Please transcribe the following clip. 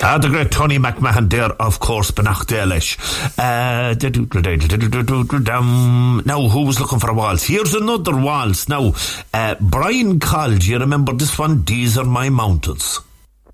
The great Tony McMahon there, of course, Benach Delish. Now, who was looking for a waltz? Here's another waltz. Now, Brian Call, do you remember this one? These Are My Mountains.